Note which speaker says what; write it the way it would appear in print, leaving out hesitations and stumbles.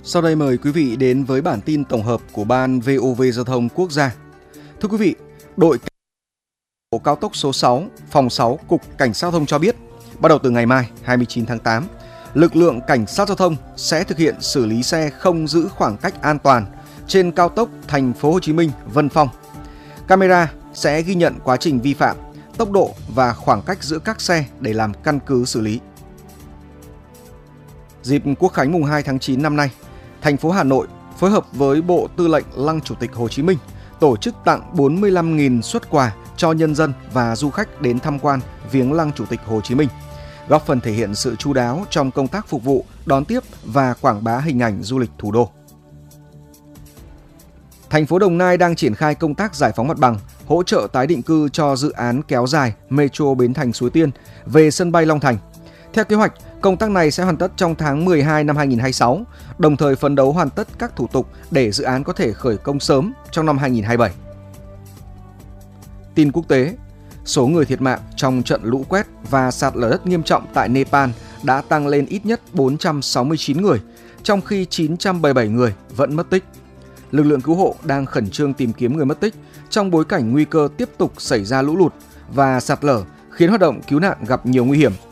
Speaker 1: Sau đây mời quý vị đến với bản tin tổng hợp của Ban VOV Giao thông Quốc gia. Thưa quý vị, đội cao tốc số 6, phòng 6, Cục Cảnh sát Giao thông cho biết, bắt đầu từ ngày mai 29 tháng 8, lực lượng cảnh sát giao thông sẽ thực hiện xử lý xe không giữ khoảng cách an toàn trên cao tốc Thành phố Hồ Chí Minh - Vân Phong. Camera sẽ ghi nhận quá trình vi phạm, tốc độ và khoảng cách giữa các xe để làm căn cứ xử lý. Dịp Quốc khánh mùng 2 tháng 9 năm nay, thành phố Hà Nội phối hợp với Bộ Tư lệnh Lăng Chủ tịch Hồ Chí Minh tổ chức tặng 45.000 suất quà cho nhân dân và du khách đến tham quan viếng Lăng Chủ tịch Hồ Chí Minh, góp phần thể hiện sự chu đáo trong công tác phục vụ, đón tiếp và quảng bá hình ảnh du lịch thủ đô. Thành phố Đồng Nai đang triển khai công tác giải phóng mặt bằng, hỗ trợ tái định cư cho dự án kéo dài Metro Bến Thành - Suối Tiên về sân bay Long Thành. Theo kế hoạch, công tác này sẽ hoàn tất trong tháng 12 năm 2026, đồng thời phấn đấu hoàn tất các thủ tục để dự án có thể khởi công sớm trong năm 2027. Tin quốc tế, số người thiệt mạng trong trận lũ quét và sạt lở đất nghiêm trọng tại Nepal đã tăng lên ít nhất 469 người, trong khi 977 người vẫn mất tích. Lực lượng cứu hộ đang khẩn trương tìm kiếm người mất tích trong bối cảnh nguy cơ tiếp tục xảy ra lũ lụt và sạt lở khiến hoạt động cứu nạn gặp nhiều nguy hiểm